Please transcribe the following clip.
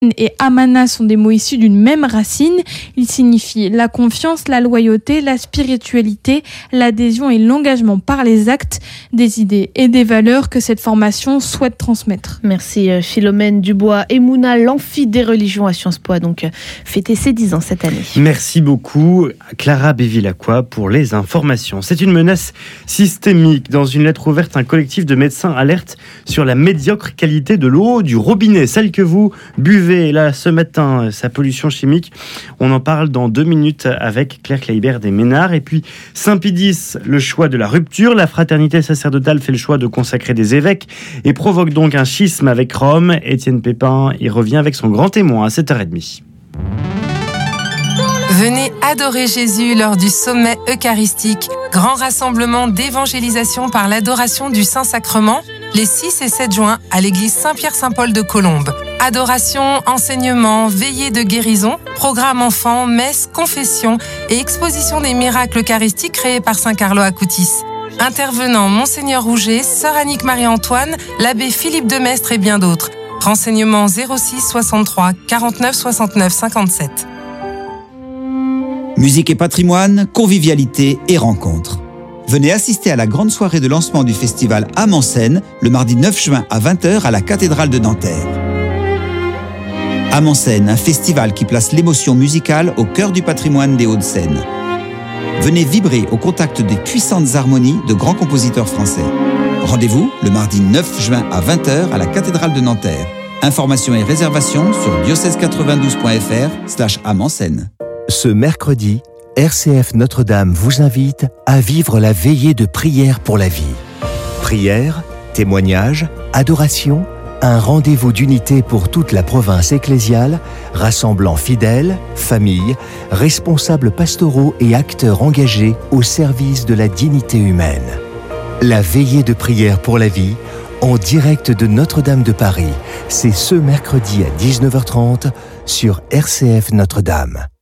et Amana sont des mots issus d'une même racine. Ils signifient la confiance, la loyauté, la spiritualité, l'adhésion et l'engagement par les actes, des idées et des valeurs que cette formation souhaite transmettre. Merci Philomène Dubois. Emouna, l'amphi des religions à Sciences Po, a donc fêté ses 10 ans cette année. Merci beaucoup Clara Bévilacqua pour les informations. C'est une menace systémique. Dans une lettre ouverte, un collectif de médecins alerte sur la médiocre qualité de l'eau du robinet, celle que vous buvez. Là, ce matin, sa pollution chimique. On en parle dans 2 minutes avec Claire Kleibert des Ménards. Et puis, Saint-Pédis, le choix de la rupture. La fraternité sacerdotale fait le choix de consacrer des évêques et provoque donc un schisme avec Rome. Étienne Pépin y revient avec son grand témoin à 7h30. Venez adorer Jésus lors du sommet eucharistique, grand rassemblement d'évangélisation par l'adoration du Saint-Sacrement, les 6 et 7 juin à l'église Saint-Pierre-Saint-Paul de Colombes. Adoration, enseignement, veillée de guérison, programme enfants, messe, confession et exposition des miracles eucharistiques créés par Saint Carlo Acutis. Intervenants Monseigneur Rouget, Sœur Annick Marie-Antoine, l'abbé Philippe de Mestre et bien d'autres. Renseignements 06 63 49 69 57. Musique et patrimoine, convivialité et rencontres. Venez assister à la grande soirée de lancement du festival Âme en scène le mardi 9 juin à 20h à la cathédrale de Nanterre. Âme en scène, un festival qui place l'émotion musicale au cœur du patrimoine des Hauts-de-Seine. Venez vibrer au contact des puissantes harmonies de grands compositeurs français. Rendez-vous le mardi 9 juin à 20h à la cathédrale de Nanterre. Informations et réservations sur diocèse92.fr/Âme en scène. Ce mercredi, RCF Notre-Dame vous invite à vivre la veillée de prière pour la vie. Prière, témoignage, adoration, un rendez-vous d'unité pour toute la province ecclésiale, rassemblant fidèles, familles, responsables pastoraux et acteurs engagés au service de la dignité humaine. La veillée de prière pour la vie, en direct de Notre-Dame de Paris, c'est ce mercredi à 19h30 sur RCF Notre-Dame.